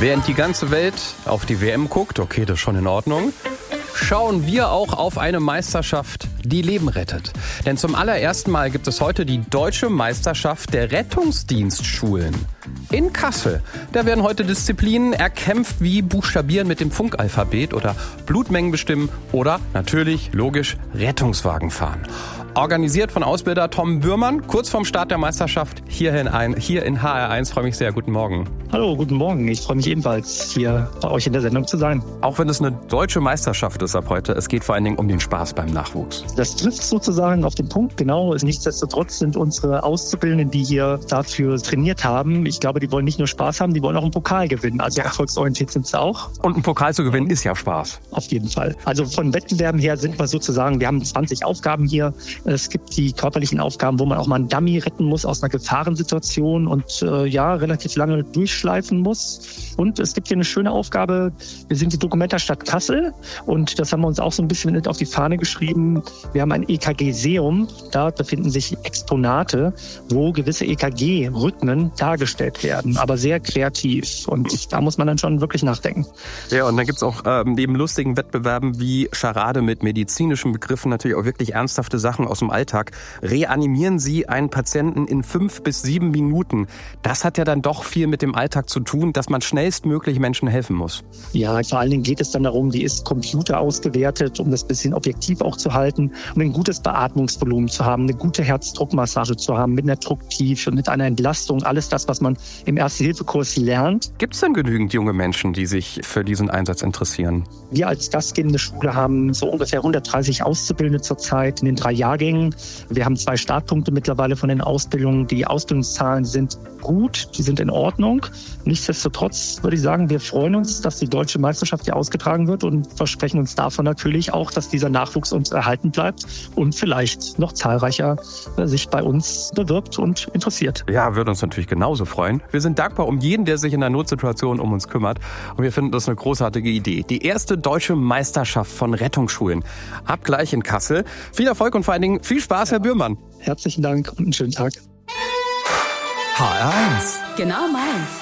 Während die ganze Welt auf die WM guckt, okay, das ist schon in Ordnung, schauen wir auch auf eine Meisterschaft, die Leben rettet. Denn zum allerersten Mal gibt es heute die Deutsche Meisterschaft der Rettungsdienstschulen in Kassel. Da werden heute Disziplinen erkämpft wie Buchstabieren mit dem Funkalphabet oder Blutmengen bestimmen oder natürlich, logisch, Rettungswagen fahren. Organisiert von Ausbilder Tom Bührmann, kurz vorm Start der Meisterschaft hier in HR1. Freue mich sehr. Guten Morgen. Hallo, guten Morgen. Ich freue mich ebenfalls, hier bei euch in der Sendung zu sein. Auch wenn es eine deutsche Meisterschaft ist ab heute, es geht vor allen Dingen um den Spaß beim Nachwuchs. Das trifft sozusagen auf den Punkt, genau. Nichtsdestotrotz sind unsere Auszubildenden, die hier dafür trainiert haben, ich glaube, die wollen nicht nur Spaß haben, die wollen auch einen Pokal gewinnen. Also erfolgsorientiert sind sie auch. Und einen Pokal zu gewinnen ist ja Spaß. Auf jeden Fall. Also von Wettbewerben her sind wir sozusagen, wir haben 20 Aufgaben hier. Es gibt die körperlichen Aufgaben, wo man auch mal einen Dummy retten muss aus einer Gefahrensituation und relativ lange durchschleifen muss. Und es gibt hier eine schöne Aufgabe. Wir sind die Dokumenta-Stadt Kassel und das haben wir uns auch so ein bisschen mit auf die Fahne geschrieben. Wir haben ein EKG-Seum. Da befinden sich Exponate, wo gewisse EKG-Rhythmen dargestellt werden, aber sehr kreativ. Und da muss man dann schon wirklich nachdenken. Ja, und dann gibt's auch neben lustigen Wettbewerben wie Scharade mit medizinischen Begriffen natürlich auch wirklich ernsthafte Sachen aus dem Alltag. Reanimieren Sie einen Patienten in 5 bis 7 Minuten. Das hat ja dann doch viel mit dem Alltag zu tun, dass man schnellstmöglich Menschen helfen muss. Ja, vor allen Dingen geht es dann darum, die ist Computer ausgewertet, um das bisschen objektiv auch zu halten, um ein gutes Beatmungsvolumen zu haben, eine gute Herzdruckmassage zu haben, mit einer Drucktiefe, mit einer Entlastung, alles das, was man im Erste-Hilfe-Kurs lernt. Gibt es denn genügend junge Menschen, die sich für diesen Einsatz interessieren? Wir als gastgebende Schule haben so ungefähr 130 Auszubildende zurzeit in den 3 Jahrgängen. Wir haben 2 Startpunkte mittlerweile von den Ausbildungen. Die Ausbildungszahlen sind gut, die sind in Ordnung. Nichtsdestotrotz würde ich sagen, wir freuen uns, dass die deutsche Meisterschaft hier ausgetragen wird und versprechen uns davon natürlich auch, dass dieser Nachwuchs uns erhalten bleibt und vielleicht noch zahlreicher sich bei uns bewirbt und interessiert. Ja, würde uns natürlich genauso freuen. Wir sind dankbar um jeden, der sich in einer Notsituation um uns kümmert. Und wir finden das eine großartige Idee. Die erste deutsche Meisterschaft von Rettungsschulen. Ab gleich in Kassel. Viel Erfolg und vor allen Dingen viel Spaß, Herr Bührmann. Herzlichen Dank und einen schönen Tag. HR1. Genau meins.